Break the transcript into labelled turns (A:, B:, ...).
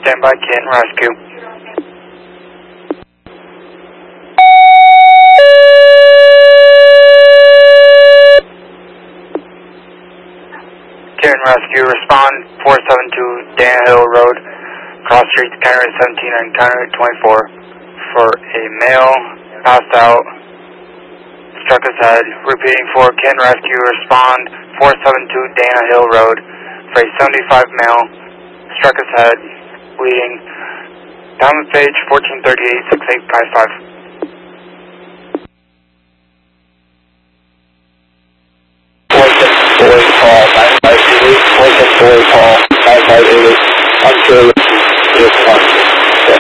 A: Stand by, Canton Rescue. Canton Rescue, respond 472 Dana Hill Road, cross streets, County 17 and County 24 for a male passed out, struck his head. Repeating for Canton Rescue, respond 472 Dana Hill Road for a 75 male, struck his head, bleeding. Diamond page 1438-6855.
B: Boy call, 958, Call, 958, unsure.